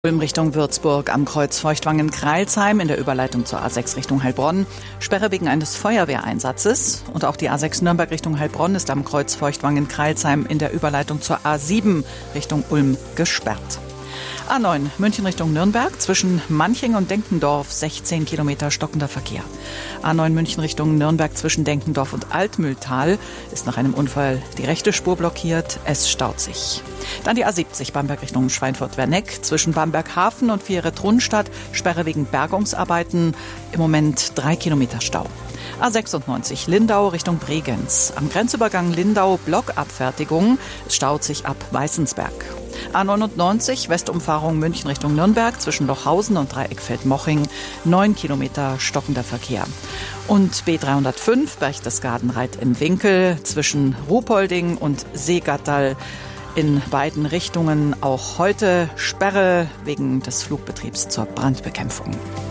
Ulm Richtung Würzburg am Kreuz Feuchtwangen-Kreilsheim in der Überleitung zur A6 Richtung Heilbronn. Sperre wegen eines Feuerwehreinsatzes. Und auch die A6 Nürnberg Richtung Heilbronn ist am Kreuz Feuchtwangen-Kreilsheim in der Überleitung zur A7 Richtung Ulm gesperrt. A9 München Richtung Nürnberg zwischen Manching und Denkendorf 16 Kilometer stockender Verkehr. A9 München Richtung Nürnberg zwischen Denkendorf und Altmühltal ist nach einem Unfall die rechte Spur blockiert. Es staut sich. Dann die A70 Bamberg Richtung Schweinfurt-Werneck zwischen Bamberg-Hafen und Viere-Trunstadt. Sperre wegen Bergungsarbeiten. Im Moment 3 Kilometer Stau. A96 Lindau Richtung Bregenz. Am Grenzübergang Lindau Blockabfertigung. Es staut sich ab Weißensberg. A99 Westumfahrung München Richtung Nürnberg zwischen Lochhausen und Dreieckfeld-Moching 9 Kilometer stockender Verkehr. Und B305 Berchtesgaden-Reit im Winkel zwischen Ruhpolding und Seegatterl in beiden Richtungen auch heute Sperre wegen des Flugbetriebs zur Brandbekämpfung.